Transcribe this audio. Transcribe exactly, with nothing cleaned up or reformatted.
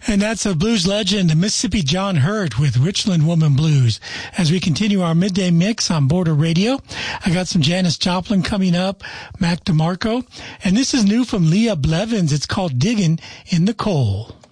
And that's a blues legend, Mississippi John Hurt with Richland Woman Blues. As we continue our midday mix on Border Radio, I got some Janis Joplin coming up, Mac DeMarco, and this is new from Leah Blevins. It's called Diggin' in the Coal.